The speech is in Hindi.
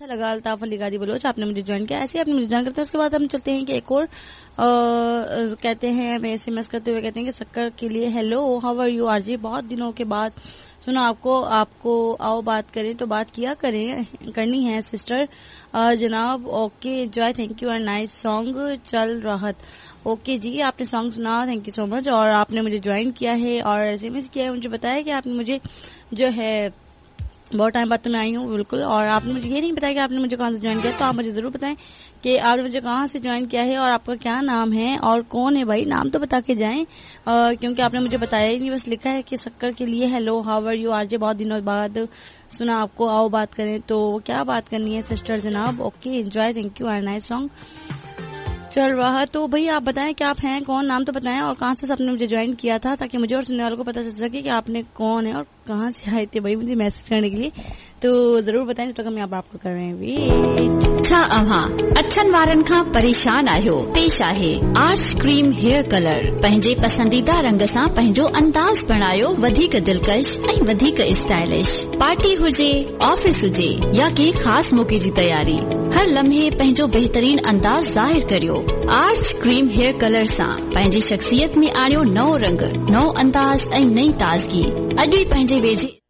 कैसा लगा अल्ताफ अली गादी बलोच, आपने मुझे ज्वाइन किया, ऐसे ही आपने मुझे ज्वाइन करते हैं। उसके बाद हम चलते हैं कि एक और कहते हैं, हमें SMS करते हुए कहते हैं कि शक्कर के लिए hello, how are you RJ, बहुत दिनों के बाद सुना आपको आओ बात करें, तो बात किया करनी है सिस्टर जनाब। ओके एंजॉय, थैंक यू, और नाइस सॉन्ग चल राहत। ओके जी, आपने सॉन्ग सुना, थैंक यू सो मच, और आपने मुझे ज्वाइन किया है और SMS किया है, मुझे बताया कि आपने मुझे जो है बहुत टाइम बाद तो मैं आई हूँ बिल्कुल, और आपने मुझे ये नहीं बताया कि आपने मुझे कहाँ से ज्वाइन किया, तो आप मुझे जरूर बताएं कि आपने मुझे कहाँ से ज्वाइन किया है और आपका क्या नाम है और कौन है भाई, नाम तो बता के जाएं, क्योंकि आपने मुझे बताया ही नहीं, बस लिखा है कि शक्कर के लिए hello, how are you RJ, बहुत दिनों बाद सुना आपको आओ बात करें, तो क्या बात करनी है सिस्टर जनाब। ओके एंजॉय, थैंक यू, और नाइस सॉन्ग चल रहा। तो भाई आप बताएं कि आप हैं कौन, नाम तो बताएं और कहाँ से आपने मुझे ज्वाइन किया था, ताकि मुझे और सुनने वालों को पता चल सके कि आपने कौन है और कहाँ से आए थे भाई मुझे मैसेज करने के लिए, तो जरूर बताएं, तो हम आपको कर रहे हैं वेट। छा अव्हां अछन वारन खां परेशान आहियो, पेश आहे आर्ट्स क्रीम हेयर कलर, पंहिंजे पसंदीदा रंग सां पंहिंजो अंदाज़ बणायो वधीक दिलकश ऐं वधीक स्टाइलिश। पार्टी हुजे, ऑफिस हुजे या के ख़ास मौके जी तैयारी, हर लम्हे पंहिंजो बेहतरीन अंदाज़ ज़ाहिर करियो आर्ट्स क्रीम हेयर कलर सां। पंहिंजी शख्सियत में आणियो नओ रंग, नओ अंदाज़ ऐं नई ताज़गी। अॼु ई पंहिंजे वेझे